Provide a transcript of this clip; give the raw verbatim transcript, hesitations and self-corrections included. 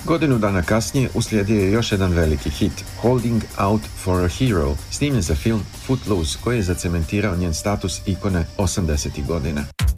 Godinu dana kasnije uslijedio je još jedan veliki hit, Holding Out for a Hero, snimljen za film Footloose, koji je zacementirao njen status ikone osamdesetih godina.